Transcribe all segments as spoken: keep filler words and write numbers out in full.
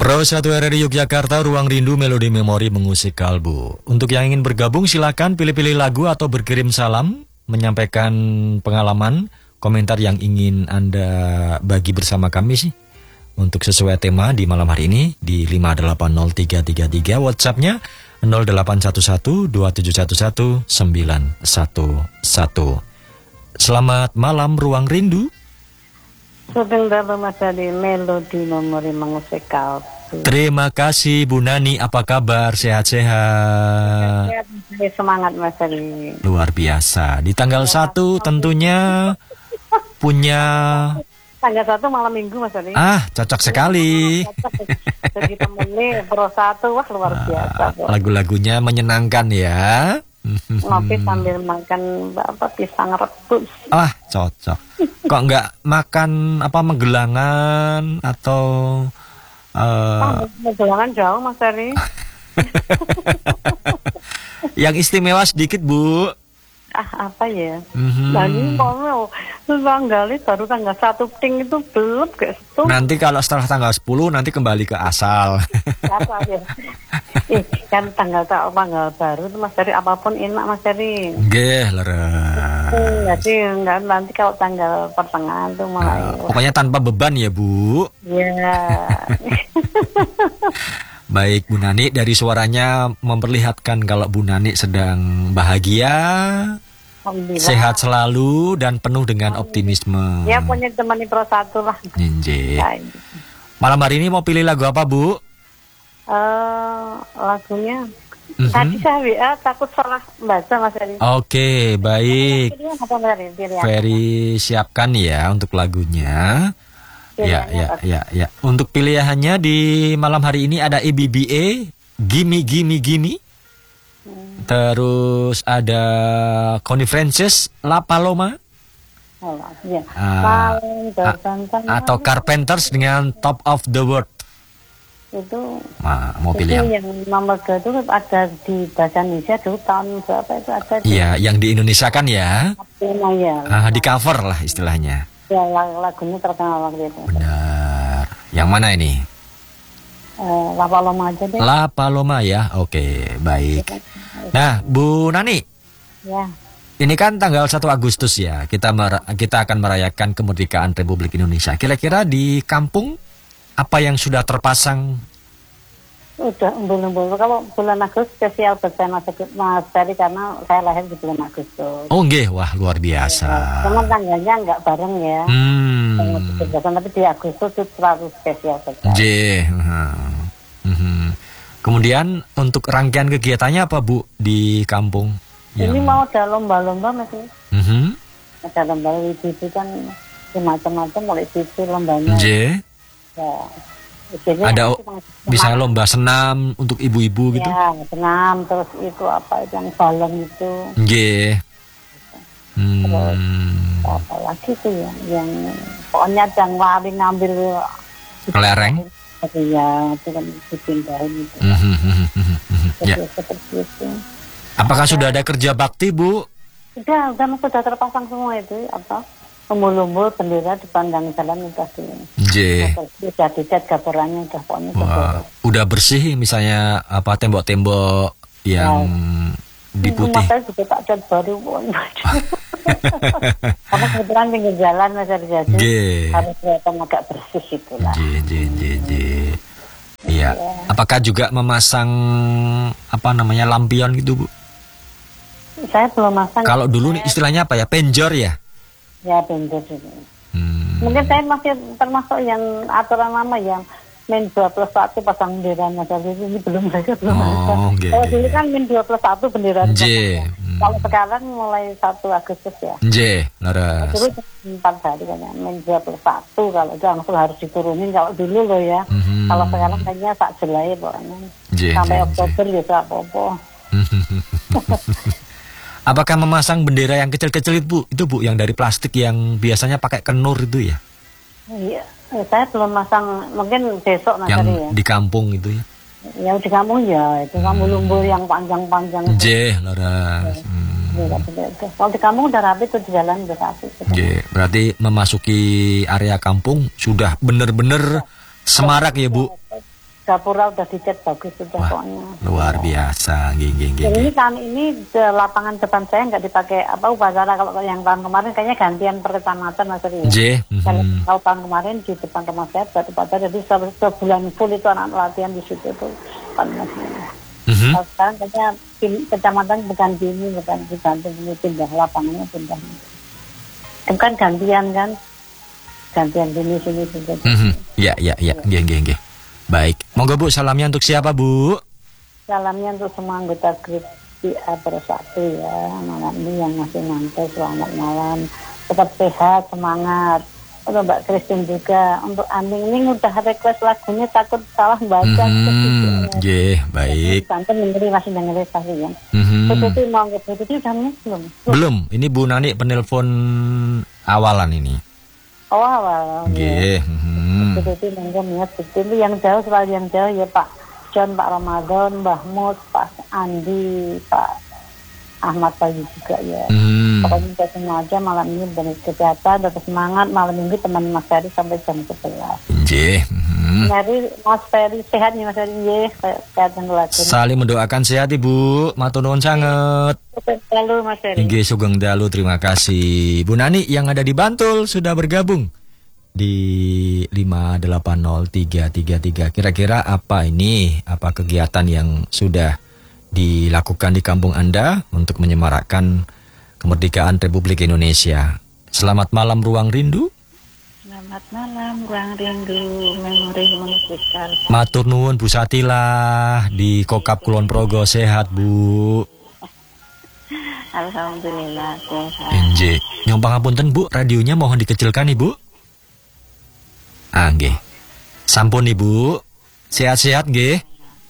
Pro satu R R I Yogyakarta, Ruang Rindu Melodi Memori mengusik kalbu. Untuk yang ingin bergabung silakan pilih-pilih lagu atau berkirim salam, menyampaikan pengalaman, komentar yang ingin Anda bagi bersama kami sih. Untuk sesuai tema di malam hari ini di lima delapan nol tiga tiga tiga, WhatsApp-nya nol delapan satu satu dua tujuh satu satu sembilan satu satu. Selamat malam Ruang Rindu. Sedang dalam dari Melodi Memori mengusik kalbu. Terima kasih Bu Nani, apa kabar? Sehat-sehat? Semangat Mas Ali. Luar biasa. Di tanggal satu tentunya punya... Tanggal satu malam minggu Mas Ali. Ah, cocok sekali. Jadi temennya Pro satu, wah luar biasa. Ah, lagu-lagunya menyenangkan ya. Ngopi sambil makan apa pisang rebus. Ah, cocok. Kok nggak makan apa Magelangan atau uh... Magelangan jauh Mas Ali. Yang istimewa sedikit Bu. Ah apa ya? Mm-hmm. Nah ini mau tanggal baru tanggal satu ting itu belum kayak itu. Nanti kalau setelah tanggal sepuluh nanti kembali ke asal. Apa ya? Eh, kan tanggal tanggal baru itu Mas Dari apapun enak Mas Dari. Nggih, leres. Jadi enggak nanti kalau tanggal pertengahan tuh mulai. Nah, pokoknya tanpa beban ya Bu. Iya. Baik Bu Nani, dari suaranya memperlihatkan kalau Bu Nani sedang bahagia, sehat selalu dan penuh dengan optimisme. Ya punya temani Pro satu lah. Ninje. Malam hari ini mau pilih lagu apa Bu? Uh, lagunya mm-hmm. Tadi saya W A takut salah baca Mas Ari. Oke, okay, baik. Ferry siapkan ya untuk lagunya. Ya, ya, ya, ya. Untuk pilihannya di malam hari ini ada E B B A, Gimme, Gimme, Gimme. Hmm. Terus ada Connie Francis, La Paloma. Oh, ya. uh, Atau Carpenters dengan Top of the World. Itu nah, mau pilih itu yang, yang nomor dua itu ada di bahasa Indonesia dulu tahun berapa itu ada. Iya, yang di Indonesia kan ya. Ya. Uh, di cover lah istilahnya. Ya, lagunya terkenal waktu itu. Benar. Yang mana ini? Uh, La Paloma aja deh. La Paloma ya. Oke, baik. Nah, Bu Nani. Ya. Ini kan tanggal satu Agustus ya. Kita mer- kita akan merayakan kemerdekaan Republik Indonesia. Kira-kira di kampung apa yang sudah terpasang? Udah belum-belum. Kalau bulan Agustus spesial buat saya Mas, Mas Dari karena saya lahir di bulan Agustus. Oh nggih, wah luar biasa. Ya, cuman tanggalnya nggak bareng ya. Hmm. Tapi di Agustus itu selalu spesial buat saya. J. Uh-huh. Kemudian untuk rangkaian kegiatannya apa Bu di kampung? Ini yang... mau ada lomba-lomba Mas. Uh-huh. Ada lomba itu kan macam-macam mulai itu lombanya. J. Ya. Jadi ada misalnya lomba senam untuk ibu-ibu gitu? Ya, senam, terus itu apa itu yang balon itu. Nggih. Hmm. Terus apa lagi tuh ya, yang pokoknya yang lari ngambil kelereng. Ya, itu kan dipindahin itu. Ya. Seperti itu. Apakah apa? Sudah ada kerja bakti Bu? Sudah, sudah sudah terpasang semua itu apa? Umbul-umbul bendera dipandang jalan udah di. J. Udah dicat gambarannya udah pokoknya. Wah, udah bersih misalnya apa tembok-tembok yang ya. Diputih. Rumah saya juga tak cat baru pokoknya. Karena kebetulan pinggir jalan masih jadi harus kelihatan agak bersih itu lah. J, J, J, J. Iya. Ya. Apakah juga memasang apa namanya lampion gitu Bu? Saya belum masang. Kalau dulu nih istilahnya apa ya? Penjor ya? Ya penjor juga. Hmm. Mungkin saya masih termasuk yang aturan lama yang min dua plus satu pasang bendera Mas ini belum saya belum oh, ada. Kalau dulu kan min dua plus satu bendera. J. Hmm. Kalau sekarang mulai satu Agustus ya. J. Laras. Dulu empat hari kan ya, min dua plus satu kalau itu langsung harus diturunin kalau dulu loh ya. Hmm. Kalau sekarang kayaknya tak jelai pokoknya. J, sampai J, Oktober J. ya tak apa-apa. Apakah memasang bendera yang kecil-kecil itu Bu? Itu Bu yang dari plastik yang biasanya pakai kenur itu ya? Iya, saya belum masang, mungkin besok nanti yang ya. Di kampung itu ya? Ya di kampung ya, itu kan lumbur yang panjang-panjang. J, Laras. Ya. Hmm. Ya, kalau di kampung udah rapi tuh di jalan udah rapi. J, berarti memasuki area kampung sudah benar-benar semarak ya Bu? dapura udah dicat bagus sudah. Wah, pokoknya. Luar biasa. Gini, gini, Jadi ini tahun ini de, lapangan depan saya nggak dipakai apa upacara. Kalau yang tahun kemarin kayaknya gantian per kecamatan Mas Eri. Ya? Mm-hmm. Kalau, kalau tahun kemarin di depan rumah saya buat upacara, jadi sebulan full itu anak latihan di situ tuh. Mm-hmm. Kalau sekarang kayaknya kecamatan bukan gini, bukan diganti ini pindah lapangannya pindah. Bukan gantian kan? Gantian sini sini sini. Mm-hmm. Ya ya ya, geng geng geng. Baik, monggo Bu, salamnya untuk siapa Bu? Salamnya untuk semua anggota grup di Bersatu ya, malam ini yang masih nyantai, selamat malam, tetap sehat, semangat. Untuk Mbak Christine juga, untuk Anding ini udah request lagunya takut salah baca. Hmm, yeah, baik. Tante dengerin masih dengerin pasti ya. Mm-hmm. Itu mau ke itu udah belum? Belum, ini Bu Nani penelpon awalan ini. Oh awal. Nggih, heeh. Jadi mungkin ya itu yang jauh selalu yang jauh ya Pak John, Pak Ramadan, Mbah Mut, Pak Andi, Pak Ahmad Bayu juga ya. Hmm. Pokoknya kita semua aja malam ini benar kesehatan, tetap semangat. Malam minggu teman Mas Ferry sampai jam sebelas. Nggih. Hmm. Ferry, Mas Ferry sehat nih Mas Ferry nggih, sehat dan kuat. Saling mendoakan sehat Ibu, matur nuwun sanget. Selalu Mas Ferry. Nggih, sugeng dalu, terima kasih. Bu Nani yang ada di Bantul sudah bergabung di lima delapan nol tiga tiga tiga. Kira-kira apa ini? Apa kegiatan yang sudah dilakukan di kampung Anda untuk menyemarakkan kemerdekaan Republik Indonesia? Selamat malam Ruang Rindu. Selamat malam Ruang Rindu, memori musikal. Matur nuwun Bu Satila di Kokap Kulon Progo, sehat Bu. Alhamdulillah sehat. Nggih. Nyong pangapunten Bu, radionya mohon dikecilkan Ibu. Ah nggih. Sampun Ibu. Sehat-sehat nggih.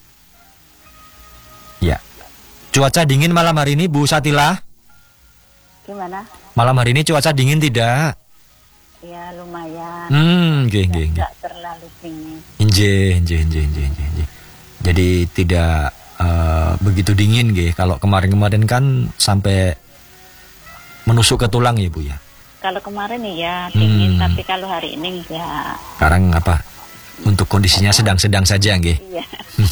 Ya. Cuaca dingin malam hari ini Bu Satila? Gimana? Malam hari ini cuaca dingin tidak? Ya lumayan. Hmm, nggih nggih nggih. Enggak terlalu dingin. Nggih, nggih nggih nggih nggih. Jadi tidak Uh, begitu dingin nggih. Kalau kemarin-kemarin kan sampai menusuk ke tulang ya Bu ya. Kalau kemarin ya dingin, hmm. tapi kalau hari ini enggak. Sekarang apa? Untuk kondisinya sedang-sedang saja nggih. Iya.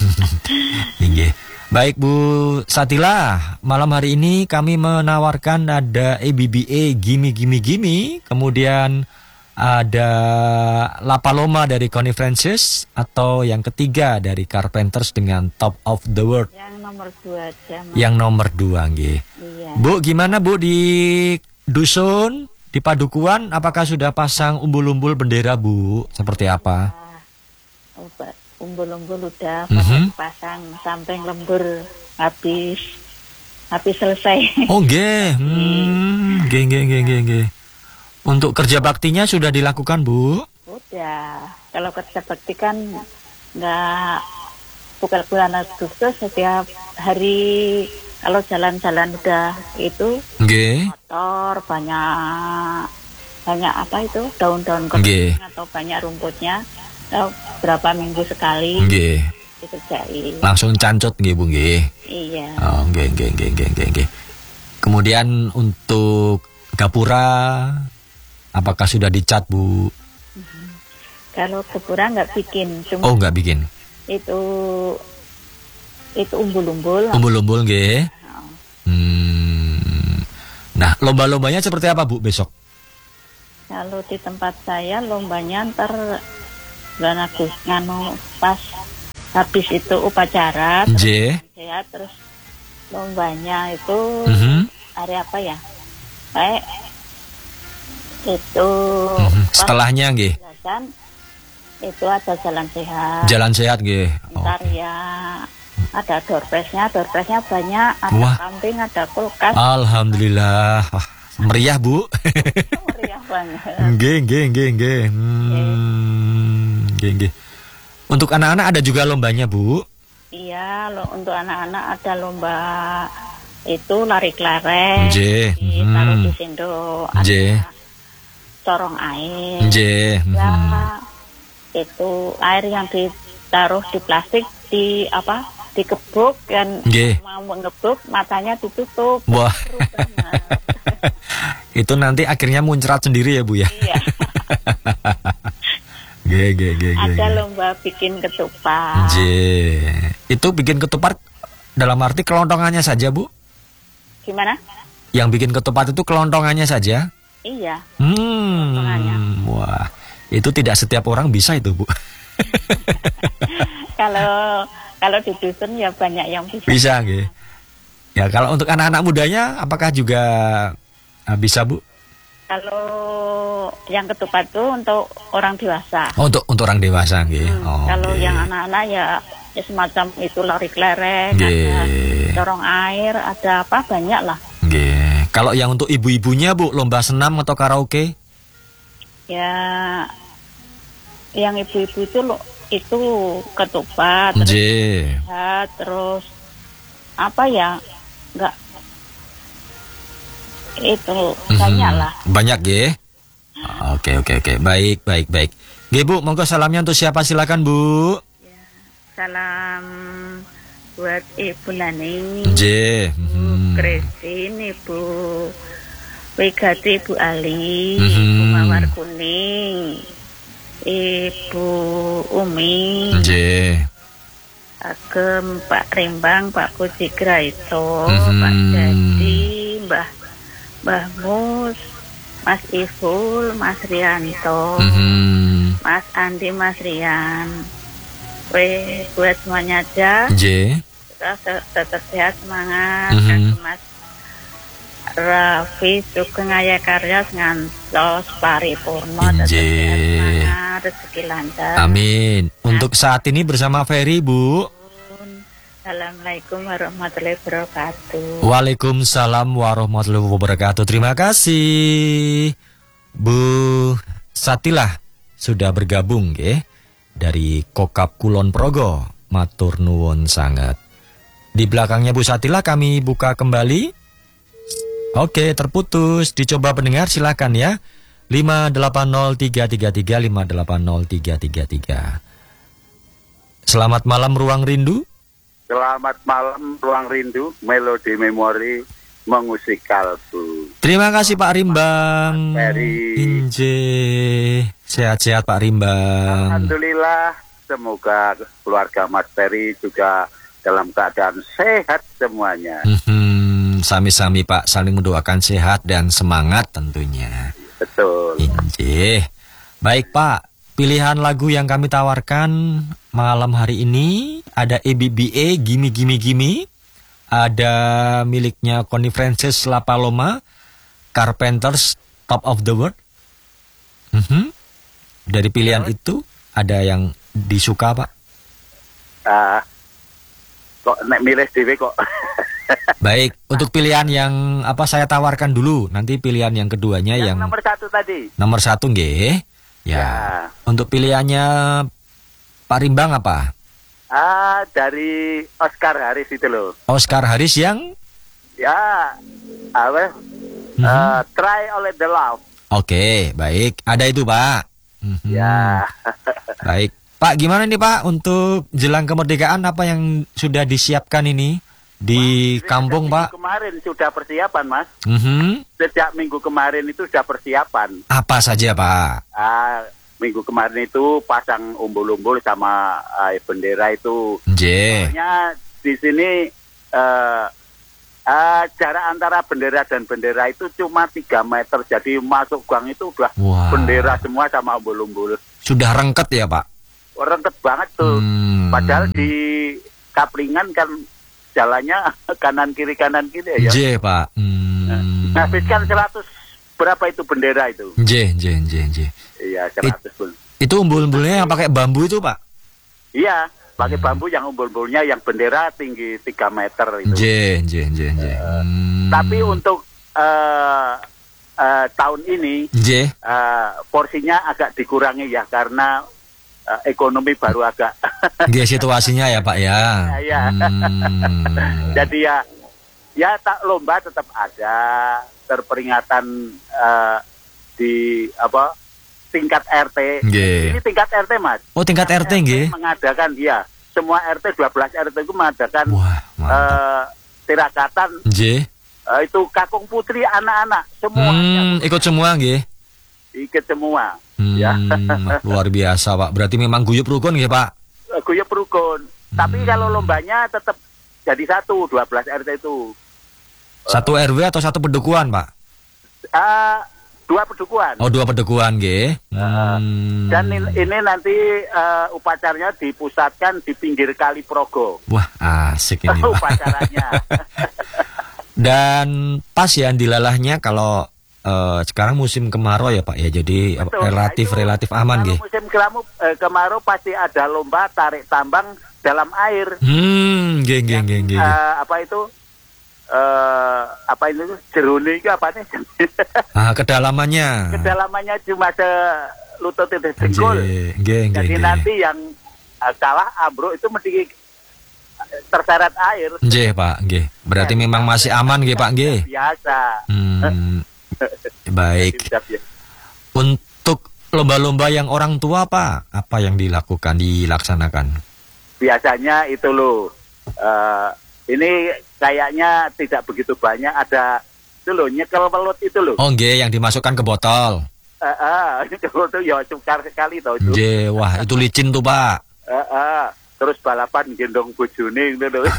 Nggih. Baik Bu Satila, malam hari ini kami menawarkan ada A B B A Gimme Gimme Gimme, kemudian ada La Paloma dari Connie Francis, atau yang ketiga dari Carpenters dengan Top of the World. Yang nomor dua aja. Mas. Yang nomor dua, nggih. Iya. Bu, gimana Bu di dusun, di padukuan, apakah sudah pasang umbul-umbul bendera Bu? Seperti apa? Uh, umbul-umbul udah mm-hmm. pasang sampai lembur habis habis selesai. Oh, nggih. Hmm, nggih nggih nggih nggih nggih. Untuk kerja baktinya sudah dilakukan Bu? Udah. Kalau kerja bakti kan nggak bukan bulan Agustus, setiap hari kalau jalan-jalan udah itu Nggih. Motor banyak banyak apa itu daun-daun kering atau banyak rumputnya, berapa minggu sekali Nggih. dikerjain. Langsung cancut nggih Bu nggih. Iya. Oh nggih nggih nggih nggih nggih. Kemudian untuk gapura, apakah sudah dicat Bu? Mm-hmm. Kalau gapura nggak bikin, cuma oh nggak bikin. Itu itu umbul-umbul. Umbul-umbul nggih. Oh. Hmm. Nah lomba-lombanya seperti apa Bu besok? Kalau di tempat saya lombanya ntar bulan Agustus nganu pas habis itu upacara. Nggih. Ya terus lombanya itu mm-hmm. hari apa ya? Kayak itu mm-hmm. setelahnya nggih. Itu ada jalan sehat. Jalan sehat nggih. Ntar okay. Ya ada doorpressnya, doorpressnya banyak, ada Wah. Camping, ada kulkas. Alhamdulillah. Wah, meriah Bu. Meriah banget. Nggih nggih nggih nggih. Hmm, nggih nggih. Untuk anak-anak ada juga lombanya Bu? Iya, lo untuk anak-anak ada lomba itu lari kelereng. Nggih. Ditaruh di sendok. Nggih. Corong air. Nggih. Ya, hmm. itu air yang ditaruh di plastik di apa dikebuk dan Nggih. mau mengebuk matanya ditutup. Wah. Itu nanti akhirnya muncrat sendiri ya Bu ya. Iya. Ge, ge, ge, ge, Ada ge. lomba bikin ketupat. Je. Itu bikin ketupat dalam arti kelontongannya saja, Bu? Gimana? Yang bikin ketupat itu kelontongannya saja? Iya. Hmm. Kelontongannya. Wah, itu tidak setiap orang bisa itu, Bu. Kalau kalau di dusun ya banyak yang bisa. Bisa, ge. Ya, kalau untuk anak-anak mudanya apakah juga ah, bisa, Bu? Kalau yang ketupat itu untuk orang dewasa. Oh, untuk untuk orang dewasa, ge. Hmm, Oh, kalau ge. yang anak-anak ya, ya semacam itu lari kelereng, Ge. ada dorong air, ada apa banyak lah. Ge. Kalau yang untuk ibu-ibunya, Bu, lomba senam atau karaoke? Ya, yang ibu-ibu itu lo itu ketupat, terus, Je. ya, terus apa ya, enggak itu banyak lah. Mhm. Banyak, ge. Oke, oke, oke. Baik, baik, baik. Ge, Bu, monggo salamnya untuk siapa? Silakan, Bu. Salam buat Ibu Nani, Je. Ibu Mhm. Christine, Ibu Wigati, Ibu Ali, Mhm. Ibu Mawar Kuning, Ibu Umi, Je. Agem, Pak Rimbang, Pak Kujigra itu, Mhm. Pak Jadi, Mbah Mbah Mus, Mas Iful, Mas Rianto, Mhm. Mas Andi, Mas Rian. Weh, buat semuanya aja. Je. Kita se- tetap sehat, semangat. Mhm. Dan Mas Raffi Sugeng Aya Karya ngantos paripurna, tetap Inje. sehat, semangat, rezeki lancar. Amin. Untuk saat ini bersama Ferry, Bu. Assalamualaikum warahmatullahi wabarakatuh. Waalaikumsalam warahmatullahi wabarakatuh. Terima kasih, Bu Satilah sudah bergabung, ya, dari Kokap Kulon Progo. Matur nuwun sangat. Di belakangnya Bu Satilah kami buka kembali. Oke, terputus. Dicoba pendengar, silakan ya. lima delapan nol tiga tiga tiga lima delapan nol tiga tiga tiga. Selamat malam Ruang Rindu. Selamat malam Ruang Rindu, melodi memori mengusik kalbu. Terima kasih Pak Rimbang. Ferry. Inje. Sehat-sehat Pak Rimbang. Alhamdulillah, semoga keluarga Mas Ferry juga dalam keadaan sehat semuanya. Mhm, sami-sami Pak, saling mendoakan sehat dan semangat tentunya. Betul. Inje. Baik Pak, pilihan lagu yang kami tawarkan malam hari ini ada E B B A Gimme Gimme Gimme, ada miliknya Connie Francis La Paloma, Carpenters Top of the World. Mhm. Dari pilihan itu ada yang disuka Pak? Ah, kok nek milih dhewe kok. Baik, untuk pilihan yang apa saya tawarkan dulu, nanti pilihan yang keduanya yang, yang nomor satu tadi. nomor satu nggih. Ya. Ya. Untuk pilihannya Pak Rimbang apa? Ah, dari Oscar Haris itu loh. Oscar Haris yang Ya, apa? Mhm. Ah, Try oleh The Love. Oke, baik. Ada itu, Pak. Mhm. Ya. Baik. Pak, gimana nih, Pak, untuk jelang kemerdekaan apa yang sudah disiapkan ini di Ini kampung, sejak Pak? minggu kemarin sudah persiapan, Mas. Mhm. Sejak minggu kemarin itu sudah persiapan. Apa saja, Pak? Ah, minggu kemarin itu pasang umbul-umbul sama ah, bendera itu. J. Soalnya di sini eh, ah, jarak antara bendera dan bendera itu cuma tiga meter. Jadi masuk gang itu udah Wah. bendera semua sama umbul-umbul. Sudah rengket ya, Pak? Rengket banget tuh. Hmm. Padahal di Kaplingan kan jalannya kanan kiri kanan kiri ya. J, Pak. Hmm. Habiskan seratus berapa itu bendera itu? J, J, J, J. Iya, seratus pun. Itu umbul-umbulnya yang pakai bambu itu, Pak? Iya, pakai bambu yang umbul-umbulnya yang bendera tinggi tiga meter itu. J, J, J, J. Hmm. Tapi untuk eh, eh, tahun ini J. eh, porsinya agak dikurangi ya karena eh, ekonomi baru agak. Dia situasinya ya, Pak ya. Iya. Hmm. Jadi ya ya tak lomba tetap ada, terperingatan eh, di apa tingkat R T. Nggih. Ini tingkat R T, Mas. Oh, tingkat R T nggih. Mengadakan ya, semua R T dua belas R T itu mengadakan Wah, mantap. eh, tirakatan J. eh, itu kakung putri anak-anak semuanya. Hmm, ikut semua nggih. ikut semua. Hmm, Ya. luar biasa Pak. Berarti memang guyup rukun ya Pak? Guyup rukun. Hmm. Tapi kalau lombanya tetap jadi satu, dua belas R T itu. Satu R W atau satu pedukuhan Pak? Uh, dua pedukuhan. Oh dua pedukuhan G. Hmm. Dan ini, ini nanti uh, upacaranya dipusatkan di pinggir Kali Progo. Wah asik ini Pak. Upacaranya. Dan pas ya dilalahnya kalau uh, sekarang musim kemarau ya Pak ya, jadi Betul, relatif nah itu, relatif aman kalau G. musim kemarau, eh, kemarau pasti ada lomba tarik tambang dalam air. Hmm, G G G G. Uh, apa itu? Uh, apa itu? Jeruni itu apa nih? Ah kedalamannya. Kedalamannya cuma se lutut itu jengkol. G G Jadi G. nanti yang uh, kalah ambruk itu mesti terseret air. G Pak G. Berarti ya, memang masih aman G Pak G. Biasa. Hmm, baik. Untuk lomba-lomba yang orang tua Pak, apa yang dilakukan dilaksanakan? Biasanya itu loh. Uh, ini kayaknya tidak begitu banyak, ada itu loh nyekel welut itu loh. Oh G yang dimasukkan ke botol. Eh uh, uh, itu tuh ya sukar sekali tau itu. G wah itu licin tuh Pak. Eh uh, uh, terus balapan gendong bojone gitu loh.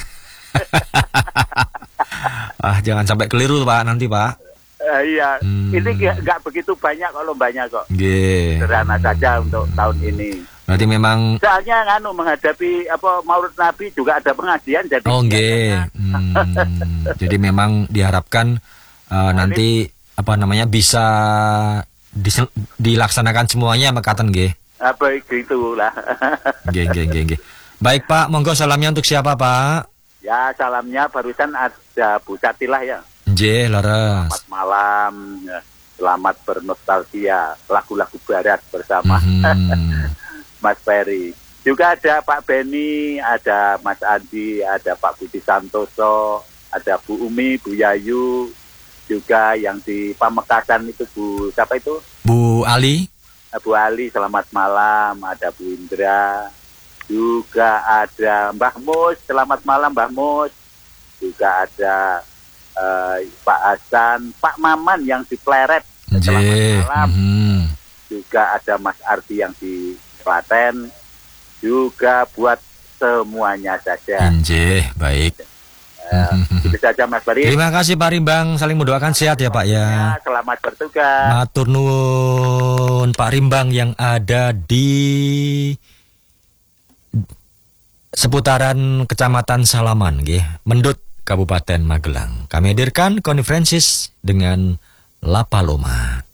Ah jangan sampai keliru Pak nanti Pak. Uh, iya, Hmm. ini nggak begitu banyak kok lombanya kok. G. Sederhana saja untuk tahun ini. Berarti memang. Soalnya nganu menghadapi apa Maulid Nabi juga ada pengajian jadi. Oh G. Hmm, jadi memang diharapkan uh, nanti apa namanya bisa dis- dilaksanakan semuanya Mekaten G. Ah, baik gitulah. G G G G. Baik Pak, monggo salamnya untuk siapa Pak? Ya salamnya barusan ada Bu Satilah ya. J laras. Selamat malam, ya. Selamat bernostalgia lagu-lagu barat bersama Hmm. Mas Ferry. Juga ada Pak Beni, ada Mas Andi, ada Pak Budi Santoso, ada Bu Umi, Bu Yayu, juga yang di Pamekasan itu Bu siapa itu? Bu Ali. Bu Ali, selamat malam. Ada Bu Indra, juga ada Mbah Mus, selamat malam Mbah Mus. Juga ada uh, Pak Hasan, Pak Maman yang di Pleret, selamat malam. Hmm. Juga ada Mas Ardi yang di Klaten. Juga buat semuanya saja. J, baik. Uh, itu saja Mas Bari. Terima kasih Pak Rimbang, saling mendoakan sehat ya Pak ya. Ya, selamat bertugas. Matur nuwun Pak Rimbang yang ada di seputaran Kecamatan Salaman nggih, Mendut Kabupaten Magelang. Kami hadirkan konferensis dengan La Paloma.